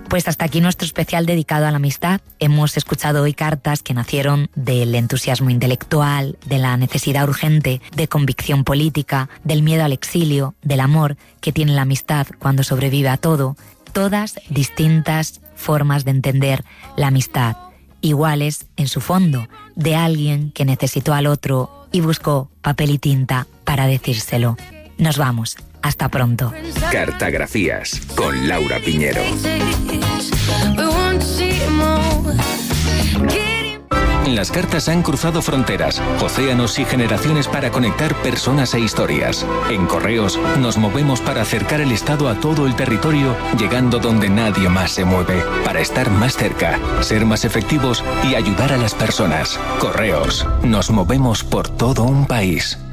Pues hasta aquí nuestro especial dedicado a la amistad. Hemos escuchado hoy cartas que nacieron del entusiasmo intelectual, de la necesidad urgente, de convicción política, del miedo al exilio, del amor que tiene la amistad cuando sobrevive a todo. Todas distintas formas de entender la amistad, iguales en su fondo, de alguien que necesitó al otro y buscó papel y tinta para decírselo. Nos vamos. Hasta pronto. Cartagrafías con Laura Piñero. Las cartas han cruzado fronteras, océanos y generaciones para conectar personas e historias. En Correos nos movemos para acercar el Estado a todo el territorio, llegando donde nadie más se mueve, para estar más cerca, ser más efectivos y ayudar a las personas. Correos, nos movemos por todo un país.